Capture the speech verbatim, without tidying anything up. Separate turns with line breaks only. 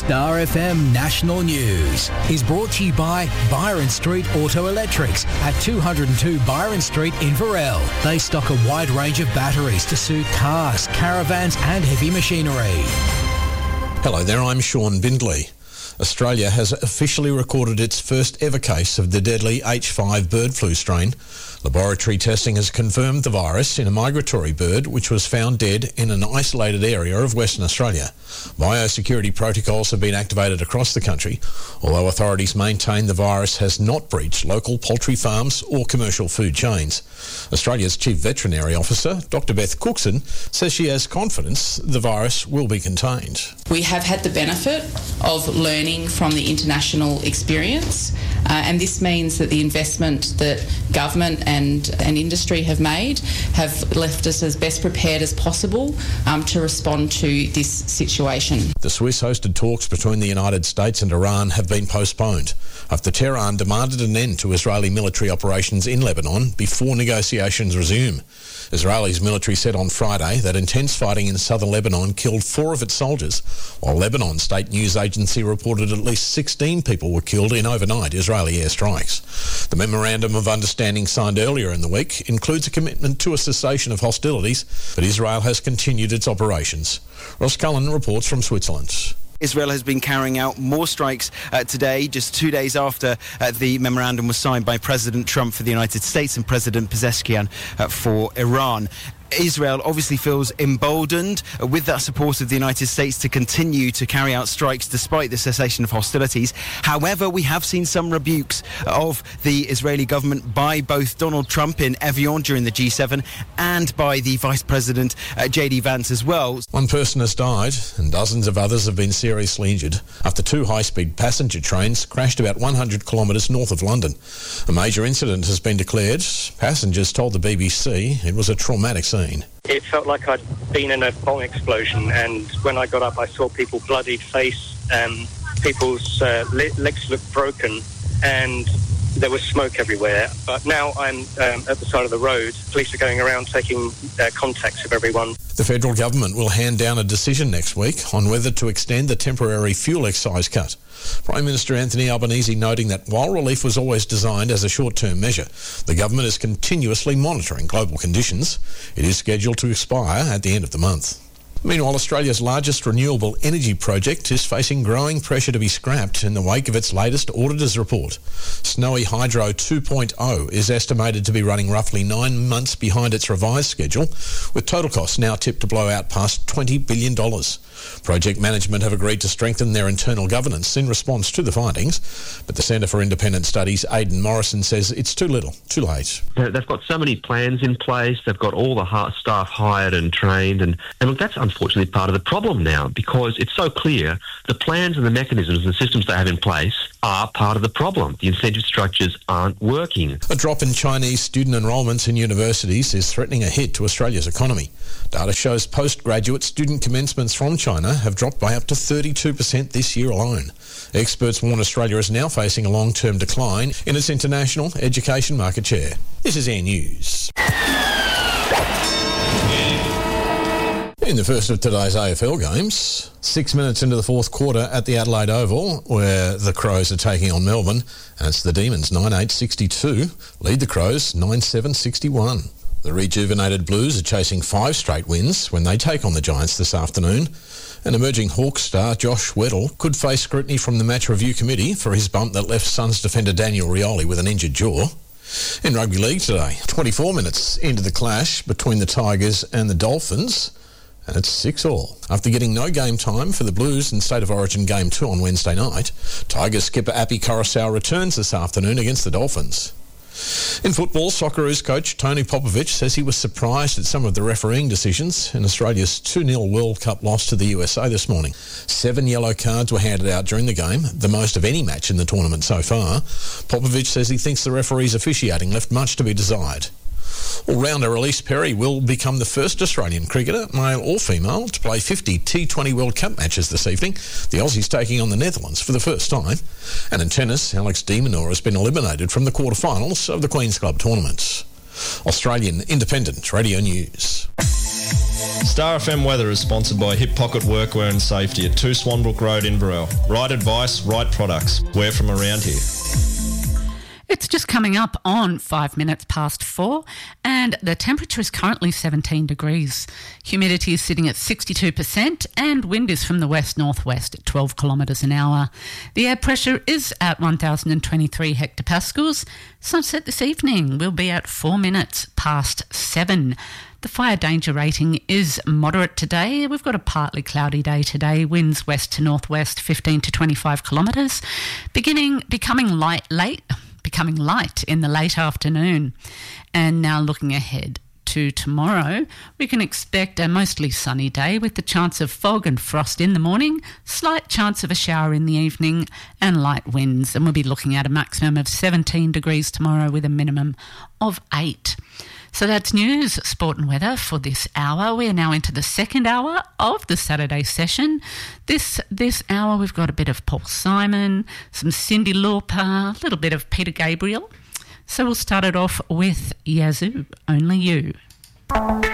Star F M National News is brought to you by Byron Street Auto Electrics at two oh two Byron Street in Varel. They stock a wide range of batteries to suit cars, caravans and heavy machinery.
Hello there, I'm Sean Bindley. Australia has officially recorded its first ever case of the deadly H five bird flu strain. Laboratory testing has confirmed the virus in a migratory bird which was found dead in an isolated area of Western Australia. Biosecurity protocols have been activated across the country, although authorities maintain the virus has not breached local poultry farms or commercial food chains. Australia's Chief Veterinary Officer, Doctor Beth Cookson, says she has confidence the virus will be contained.
We have had the benefit of learning from the international experience, uh, and this means that the investment that government and, and industry have made have left us as best prepared as possible um, to respond to this situation.
The Swiss-hosted talks between the United States and Iran have been postponed after Tehran demanded an end to Israeli military operations in Lebanon before negotiations resume. Israel's military said on Friday that intense fighting in southern Lebanon killed four of its soldiers, while Lebanon state news agency reported at least sixteen people were killed in overnight Israeli airstrikes. The Memorandum of Understanding signed earlier in the week includes a commitment to a cessation of hostilities, but Israel has continued its operations. Ross Cullen reports from Switzerland.
Israel has been carrying out more strikes uh, today, just two days after uh, the memorandum was signed by President Trump for the United States and President Pezeshkian uh, for Iran. Israel obviously feels emboldened uh, with that support of the United States to continue to carry out strikes despite the cessation of hostilities. However, we have seen some rebukes of the Israeli government by both Donald Trump in Evian during the G seven and by the Vice President uh, J D Vance as well.
One person has died and dozens of others have been seriously injured after two high-speed passenger trains crashed about one hundred kilometres north of London. A major incident has been declared. Passengers told the B B C it was a traumatic scene.
It felt like I'd been in a bomb explosion, and when I got up I saw people bloodied face, um, people's uh, le- legs looked broken, and there was smoke everywhere. But now I'm um, at the side of the road. Police are going around taking uh, contacts of everyone.
The federal government will hand down a decision next week on whether to extend the temporary fuel excise cut. Prime Minister Anthony Albanese noting that while relief was always designed as a short-term measure, the government is continuously monitoring global conditions. It is scheduled to expire at the end of the month. Meanwhile, Australia's largest renewable energy project is facing growing pressure to be scrapped in the wake of its latest auditor's report. Snowy Hydro two point oh is estimated to be running roughly nine months behind its revised schedule, with total costs now tipped to blow out past twenty billion dollars. Project management have agreed to strengthen their internal governance in response to the findings, but the Centre for Independent Studies, Aidan Morrison, says it's too little, too late.
They've got so many plans in place, they've got all the staff hired and trained, and, and look, that's unfortunately part of the problem now, because it's so clear the plans and the mechanisms and the systems they have in place are part of the problem. The incentive structures aren't working.
A drop in Chinese student enrolments in universities is threatening a hit to Australia's economy. Data shows postgraduate student commencements from China have dropped by up to thirty-two percent this year alone. Experts warn Australia is now facing a long-term decline in its international education market share. This is Air News. In the first of today's A F L games, six minutes into the fourth quarter at the Adelaide Oval, where the Crows are taking on Melbourne, and it's the Demons nine eight sixty-two, lead the Crows nine seven sixty-one. The rejuvenated Blues are chasing five straight wins when they take on the Giants this afternoon. And emerging Hawks star Josh Weddle could face scrutiny from the match review committee for his bump that left Suns defender Daniel Rioli with an injured jaw. In rugby league today, twenty-four minutes into the clash between the Tigers and the Dolphins, and it's six all. After getting no game time for the Blues in State of Origin Game two on Wednesday night, Tigers skipper Api Coruscant returns this afternoon against the Dolphins. In football, Socceroos coach Tony Popovic says he was surprised at some of the refereeing decisions in Australia's two nil World Cup loss to the U S A this morning. Seven yellow cards were handed out during the game, the most of any match in the tournament so far. Popovic says he thinks the referees' officiating left much to be desired. All-rounder Elise Perry will become the first Australian cricketer, male or female, to play fifty T twenty World Cup matches this evening. The Aussies taking on the Netherlands for the first time. And in tennis, Alex de Minaur has been eliminated from the quarterfinals of the Queen's Club tournament. Australian Independent Radio News.
Star F M weather is sponsored by Hip Pocket Workwear and Safety at two Swanbrook Road, Inverell. Right advice, right products. We're from around here.
It's just coming up on five minutes past four, and the temperature is currently seventeen degrees. Humidity is sitting at sixty-two percent, and wind is from the west-northwest at twelve kilometres an hour. The air pressure is at one thousand twenty-three hectopascals. Sunset this evening will be at four minutes past seven. The fire danger rating is moderate today. We've got a partly cloudy day today. Winds west to northwest, fifteen to twenty-five kilometres. Beginning, becoming light late. becoming light in the late afternoon. And now looking ahead to tomorrow, we can expect a mostly sunny day with the chance of fog and frost in the morning, slight chance of a shower in the evening and light winds. And we'll be looking at a maximum of seventeen degrees tomorrow with a minimum of eight. So that's news, sport and weather for this hour. We are now into the second hour of the Saturday session. This this hour we've got a bit of Paul Simon, some Cyndi Lauper, a little bit of Peter Gabriel. So we'll start it off with Yazoo, Only You.